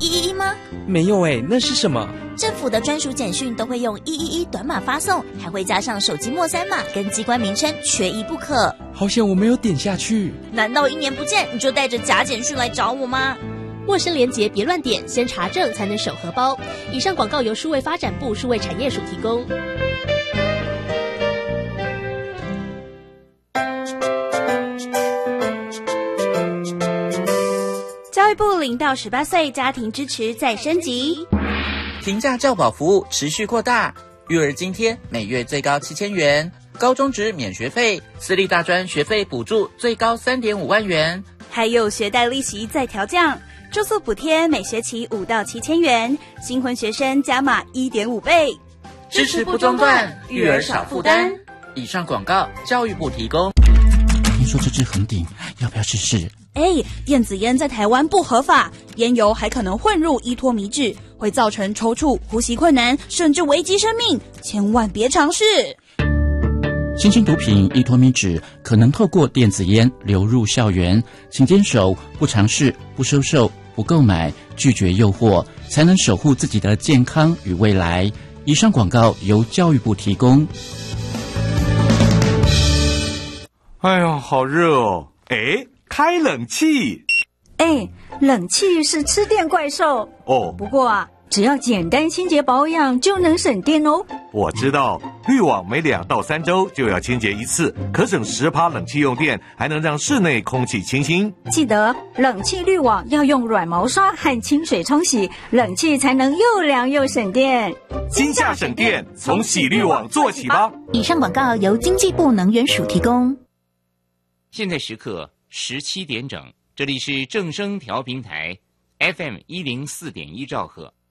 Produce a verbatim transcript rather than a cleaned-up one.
一一一吗？ 没有诶，那是什么？ 政府的专属简讯都会用一一一短码发送，还会加上手机末三码跟机关名称，缺一不可。 好险我没有点下去。 难道一年不见你就带着假简讯来找我吗？ 陌生连结别乱点，先查证才能手荷包。以上广告由数位发展部数位产业署提供。 教育部零到十八岁家庭支持再升级， 平价教保服务持续扩大，育儿津贴每月最高七千元，高中职免学费，私立大专学费补助最高三点五万元， 还有学贷利息再调降，住宿补贴每学期五到七千元，新婚学生加码一点五倍， 支持不中断，育儿少负担。以上广告，教育部提供。 听说这支横顶，要不要试试？ 哎，电子烟在台湾不合法，烟油还可能混入依托米脂，会造成抽搐、呼吸困难，甚至危及生命，千万别尝试。 新型毒品依托米脂可能透过电子烟流入校园，请坚守不尝试、不收受、不购买，拒绝诱惑，才能守护自己的健康与未来。以上广告由教育部提供。 哎呀，好热哦！哎，开冷气。 哎，冷气是吃电怪兽哦。 不过啊，只要简单清洁保养就能省电哦。 我知道，滤网每两到三周就要清洁一次，可省十趴冷气用电，还能让室内空气清新。 记得冷气滤网要用软毛刷和清水冲洗，冷气才能又凉又省电。 今夏省电，从洗滤网做起吧。 以上广告由经济部能源署提供。 现在时刻十七点整，这里是正声调频台 F M 一零四点一兆赫。